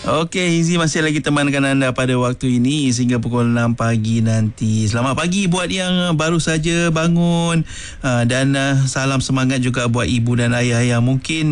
Okey, Izzy masih lagi temankan anda pada waktu ini sehingga pukul 6 pagi nanti. Selamat pagi buat yang baru saja bangun dan salam semangat juga buat ibu dan ayah yang mungkin